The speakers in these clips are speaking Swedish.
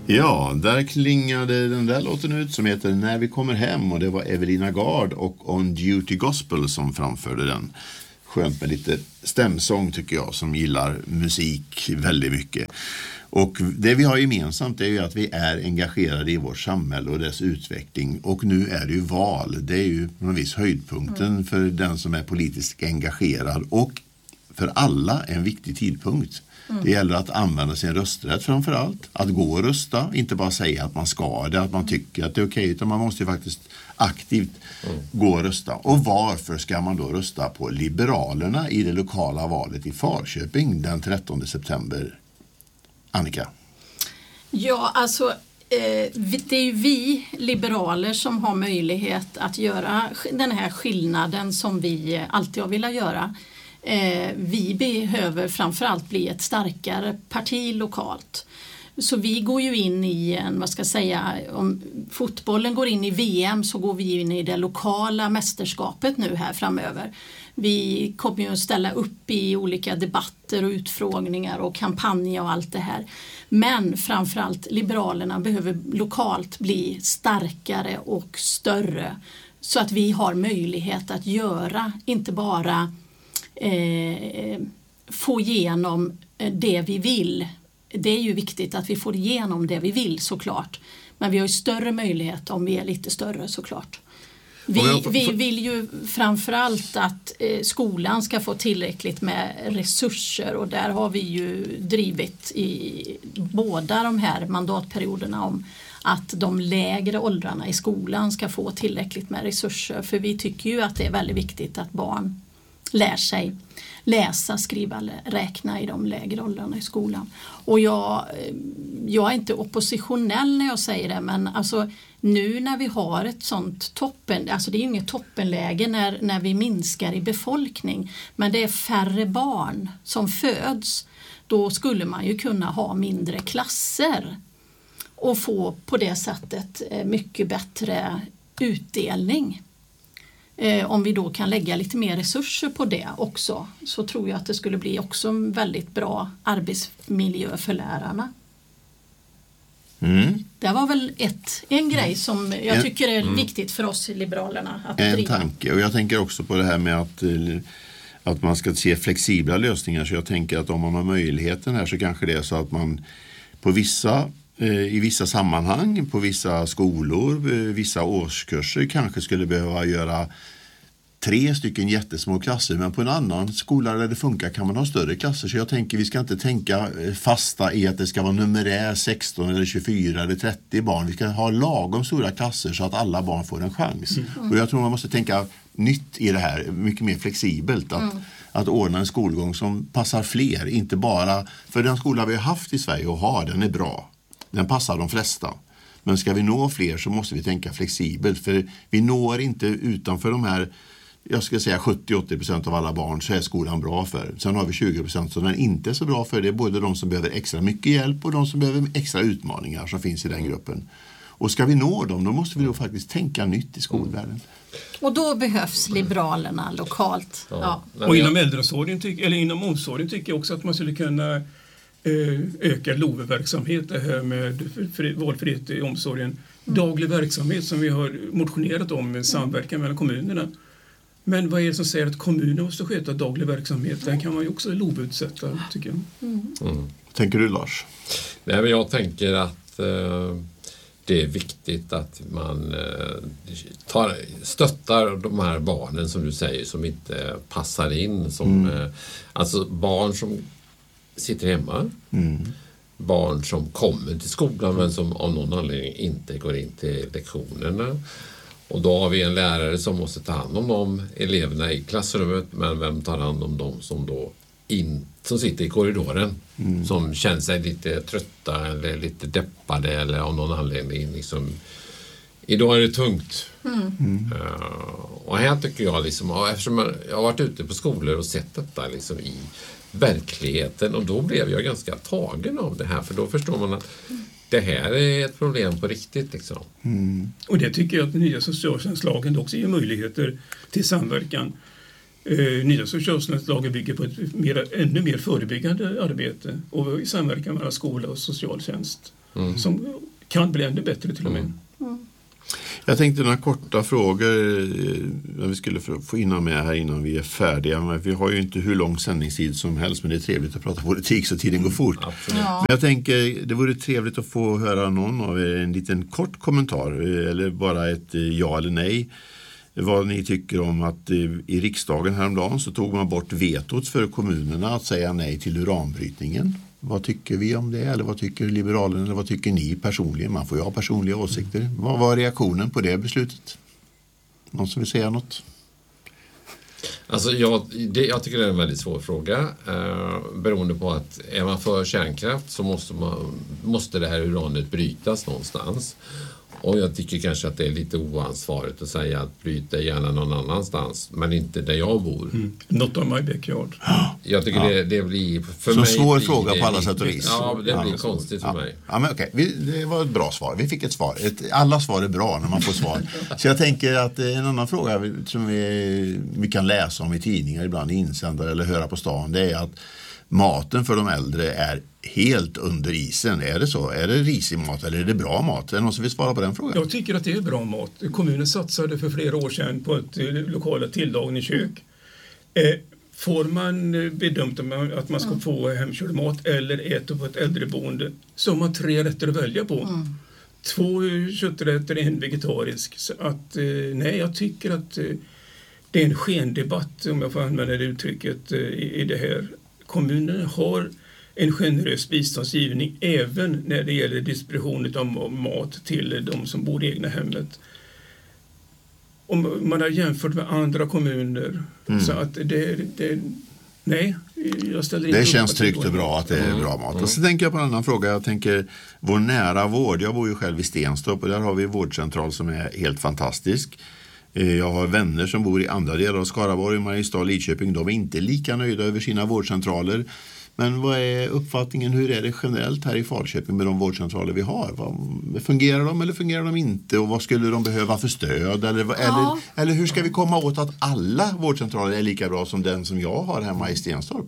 Ja, där klingade den där låten ut som heter När vi kommer hem, och det var Evelina Gard och On Duty Gospel som framförde den. Skönt med lite stämsång tycker jag, som gillar musik väldigt mycket. Och det vi har gemensamt är ju att vi är engagerade i vårt samhälle och dess utveckling. Och nu är det ju val. Det är ju på något vis höjdpunkten för den som är politiskt engagerad. Och för alla en viktig tidpunkt. Det gäller att använda sin rösträtt framför allt. Att gå och rösta. Inte bara säga att man ska det, att man tycker att det är okej. Utan man måste ju faktiskt aktivt gå och rösta. Och varför ska man då rösta på Liberalerna i det lokala valet i Falköping den 13 september? Annika? Ja, alltså det är ju vi liberaler som har möjlighet att göra den här skillnaden som vi alltid har velat göra. Vi behöver framförallt bli ett starkare parti lokalt. Så vi går ju in i om fotbollen går in i VM så går vi in i det lokala mästerskapet nu här framöver. Vi kommer ju att ställa upp i olika debatter och utfrågningar och kampanjer och allt det här. Men framförallt Liberalerna behöver lokalt bli starkare och större så att vi har möjlighet att göra, inte bara få igenom det vi vill. Det är ju viktigt att vi får igenom det vi vill såklart. Men vi har ju större möjlighet om vi är lite större såklart. Vi vill ju framförallt att skolan ska få tillräckligt med resurser, och där har vi ju drivit i båda de här mandatperioderna om att de lägre åldrarna i skolan ska få tillräckligt med resurser. För vi tycker ju att det är väldigt viktigt att barn lär sig läsa, skriva, räkna i de lägre åldrarna i skolan. Och jag är inte oppositionell när jag säger det, men alltså nu när vi har ett sånt toppen, alltså det är ju inget toppenläge när vi minskar i befolkning, men det är färre barn som föds, då skulle man ju kunna ha mindre klasser och få på det sättet mycket bättre utdelning. Om vi då kan lägga lite mer resurser på det också, så tror jag att det skulle bli också en väldigt bra arbetsmiljö för lärarna. Det var väl en grej som jag tycker är viktigt för oss i Liberalerna att driva. En tanke, och jag tänker också på det här med att man ska se flexibla lösningar, så jag tänker att om man har möjligheten här så kanske det är så att man i vissa sammanhang, på vissa skolor, vissa årskurser kanske skulle behöva göra 3 stycken jättesmå klasser, men på en annan skola där det funkar kan man ha större klasser. Så jag tänker vi ska inte tänka fasta i att det ska vara numerär 16 eller 24 eller 30 barn. Vi ska ha lagom stora klasser så att alla barn får en chans. Och jag tror man måste tänka nytt i det här, mycket mer flexibelt, att ordna en skolgång som passar fler, inte bara för den skola vi har haft i Sverige och har, den är bra. Den passar de flesta. Men ska vi nå fler så måste vi tänka flexibelt. För vi når inte utanför de här, jag ska säga 70-80% av alla barn så är skolan bra för. Sen har vi 20% som den inte är så bra för. Det är både de som behöver extra mycket hjälp och de som behöver extra utmaningar som finns i den gruppen. Och ska vi nå dem, då måste vi då faktiskt tänka nytt i skolvärlden. Och då behövs Liberalerna lokalt. Ja. Och inom äldreomsorgen inom omsorgen tycker jag också att man skulle kunna öka LOVE-verksamhet, det här med valfrihet i omsorgen. Daglig verksamhet som vi har motionerat om med samverkan mellan kommunerna. Men vad är det som säger att kommunen måste sköta daglig verksamhet? Den kan man ju också LOVE-utsätta, tycker jag. Tänker du, Lars? Nej, men jag tänker att det är viktigt att man stöttar de här barnen som du säger som inte passar in. Alltså barn som sitter hemma. Barn som kommer till skolan men som av någon anledning inte går in till lektionerna. Och då har vi en lärare som måste ta hand om de eleverna i klassrummet, men vem tar hand om dem som då som sitter i korridoren, som känner sig lite trötta eller lite deppade eller av någon anledning liksom, idag är det tungt. Och här tycker jag liksom, eftersom jag har varit ute på skolor och sett detta liksom i verkligheten, och då blev jag ganska tagen av det här, för då förstår man att det här är ett problem på riktigt liksom. Och det tycker jag att den nya socialtjänstlagen också ger möjligheter till samverkan. Nya socialtjänstlagen bygger på ett ännu mer förebyggande arbete och i samverkan mellan skola och socialtjänst. som kan bli ännu bättre till och med. Jag tänkte några korta frågor vi skulle få in med här innan vi är färdiga. Men vi har ju inte hur lång sändningstid som helst, men det är trevligt att prata politik så tiden går fort. Ja. Men jag tänker, det vore trevligt att få höra någon av er en liten kort kommentar eller bara ett ja eller nej. Vad ni tycker om att i riksdagen häromdagen så tog man bort vetot för kommunerna att säga nej till uranbrytningen. Vad tycker vi om det? Eller vad tycker Liberalerna? Eller vad tycker ni personligen? Man får ju ha personliga åsikter. Vad var reaktionen på det beslutet? Någon som vill säga något? Alltså jag tycker det är en väldigt svår fråga. Beroende på att är man för kärnkraft så måste det här uranet brytas någonstans. Och jag tycker kanske att det är lite oansvarigt att säga att bryta gärna någon annanstans, men inte där jag bor. Not on my backyard. Jag tycker det blir... För så mig svår fråga på alla sätt och vis. Ja, det blir konstigt för mig. Ja, men okej. Det var ett bra svar. Vi fick ett svar. Alla svar är bra när man får svar. Så jag tänker att en annan fråga som vi kan läsa om i tidningar ibland, i insändare eller höra på stan, det är att maten för de äldre är helt under isen. Är det så? Är det risig mat eller är det bra mat? Är det någon som vill svara på den frågan? Jag tycker att det är bra mat. Kommunen satsade för flera år sedan på ett lokala tillagningskök. Får man bedömt att man ska få hemkörd mat eller äta på ett äldreboende så har man 3 rätter att välja på. 2 kötträtter, 1 vegetarisk. Så att, nej, jag tycker att det är en skendebatt, om jag får använda det uttrycket, i det här. Kommunen har en generös biståndsgivning även när det gäller distribution av mat till de som bor i egna hemmet. Om man har jämfört med andra kommuner så att nej, jag ställer inte. Det känns tryggt och bra att det är bra mat. Och så tänker jag på en annan fråga. Jag tänker vår nära vård. Jag bor ju själv i Stenstorp och där har vi en vårdcentral som är helt fantastisk. Jag har vänner som bor i andra delar av Skaraborg, Mariestad, Lidköping. De är inte lika nöjda över sina vårdcentraler. Men vad är uppfattningen, hur är det generellt här i Falköping med de vårdcentraler vi har? Fungerar de eller fungerar de inte? Och vad skulle de behöva för stöd? Eller hur ska vi komma åt att alla vårdcentraler är lika bra som den som jag har hemma i Stenstorp?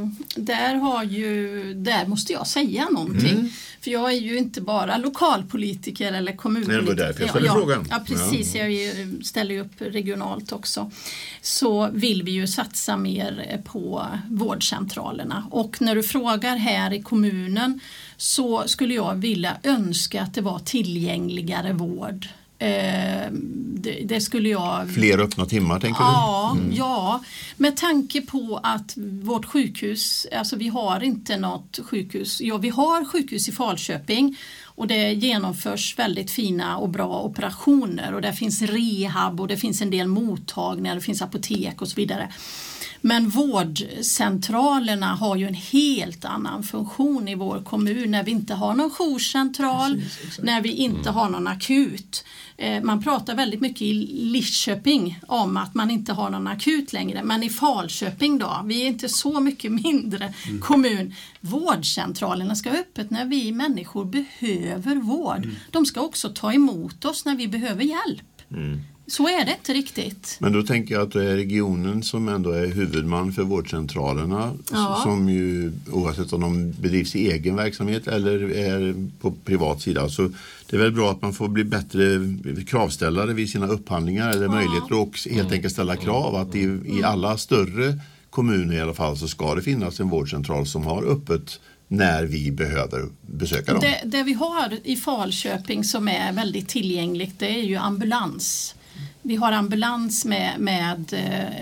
Där måste jag säga någonting. För jag är ju inte bara lokalpolitiker eller kommunpolitiker. Det var därför jag ställde frågan. Ja, precis. Jag ställer ju upp regionalt också. Så vill vi ju satsa mer på vårdcentralerna. Och när du frågar här i kommunen så skulle jag vilja önska att det var tillgängligare vård. Det skulle jag... Fler öppna timmar, tänker du? Ja, med tanke på att vårt sjukhus, alltså vi har inte något sjukhus. Ja, vi har sjukhus i Falköping och det genomförs väldigt fina och bra operationer och det finns rehab och det finns en del mottagningar, det finns apotek och så vidare. Men vårdcentralerna har ju en helt annan funktion i vår kommun när vi inte har någon jourcentral, när vi inte har någon akut. Man pratar väldigt mycket i Lidköping om att man inte har någon akut längre. Men i Falköping då, vi är inte så mycket mindre kommun. Vårdcentralerna ska vara öppet när vi människor behöver vård. De ska också ta emot oss när vi behöver hjälp. Så är det inte riktigt. Men då tänker jag att det är regionen som ändå är huvudman för vårdcentralerna som ju oavsett om de bedrivs i egen verksamhet eller är på privat sida. Så det är väl bra att man får bli bättre kravställare vid sina upphandlingar eller möjligheter och helt enkelt ställa krav att i alla större kommuner i alla fall så ska det finnas en vårdcentral som har öppet när vi behöver besöka dem. Det vi har i Falköping som är väldigt tillgängligt det är ju ambulans. Vi har ambulans med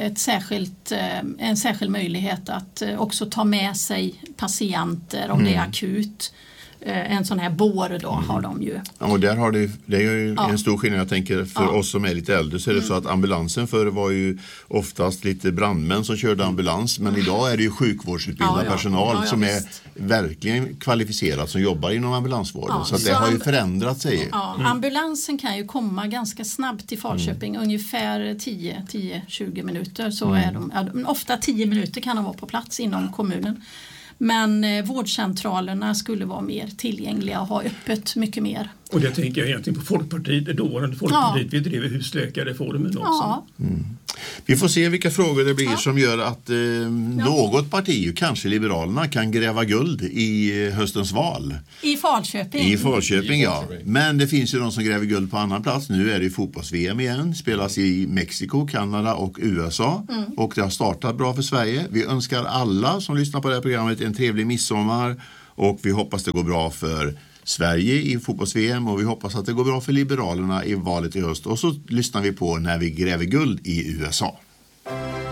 en särskild möjlighet att också ta med sig patienter om det är akut. En sån här bår då har de ju. Ja, och där har det är ju en stor skillnad. Jag tänker för oss som är lite äldre så är det så att ambulansen förr var ju oftast lite brandmän som körde ambulans, men idag är det ju sjukvårdsutbildad personal som är verkligen kvalificerad som jobbar inom ambulansvården. Så att det har ju förändrat sig. Ambulansen kan ju komma ganska snabbt till Falköping, ungefär 10-20 minuter så är de ofta 10 minuter kan de vara på plats inom kommunen. Men vårdcentralerna skulle vara mer tillgängliga och ha öppet mycket mer. Och det tänker jag egentligen på Folkpartiet, det dåvarande Folkpartiet. Vi drev husläkarreformen också. Ja. Vi får se vilka frågor det blir som gör att något parti, kanske Liberalerna, kan gräva guld i höstens val. I Falköping. I Falköping, ja. Men det finns ju de som gräver guld på annan plats. Nu är det fotbolls-VM igen. Spelas i Mexiko, Kanada och USA. Och det har startat bra för Sverige. Vi önskar alla som lyssnar på det här programmet en trevlig midsommar. Och vi hoppas det går bra för Sverige i fotbolls-VM och vi hoppas att det går bra för Liberalerna i valet i höst. Och så lyssnar vi på när vi gräver guld i USA.